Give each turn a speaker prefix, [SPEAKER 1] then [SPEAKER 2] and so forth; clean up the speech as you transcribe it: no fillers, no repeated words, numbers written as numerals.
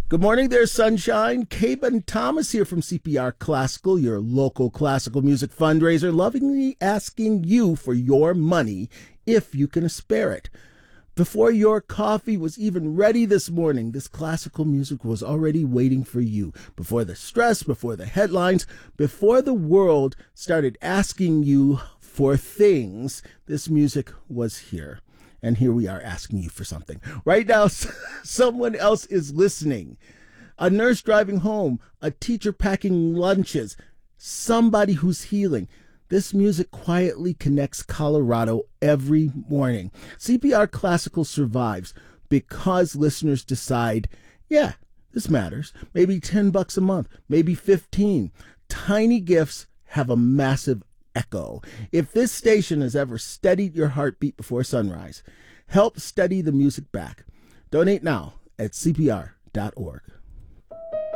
[SPEAKER 1] Good morning there, sunshine. Caben Thomas here from CPR Classical, your local classical music fundraiser, lovingly asking you for your money if you can spare it. Before your coffee was even ready this morning, this classical music was already waiting for you. Before the stress, before the headlines, before the world started asking you for things, this music was here. And here we are asking you for something. Right now, someone else is listening. A nurse driving home, a teacher packing lunches, somebody who's healing. This music quietly connects Colorado every morning. CPR Classical survives because listeners decide, yeah, this matters. Maybe $10 a month, maybe 15. Tiny gifts have a massive echo. If this station has ever steadied your heartbeat before sunrise, help steady the music back. Donate now at cpr.org.